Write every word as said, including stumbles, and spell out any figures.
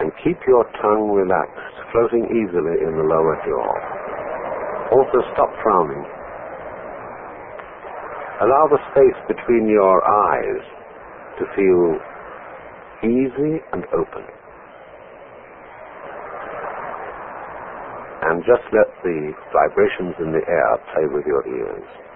and keep your tongue relaxed, floating easily in the lower jaw. Also, stop frowning. Allow the space between your eyes to feel easy and open. And just let the vibrations in the air play with your ears.